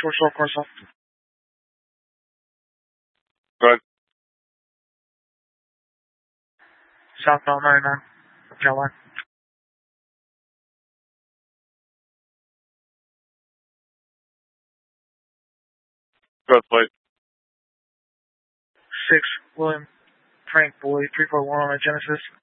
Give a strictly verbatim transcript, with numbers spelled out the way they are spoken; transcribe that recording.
George Shore, car south. Good. Southbound ninety-nine, Caroline. Good, plate. Six, William Frank Boyd, three four one on my Genesis.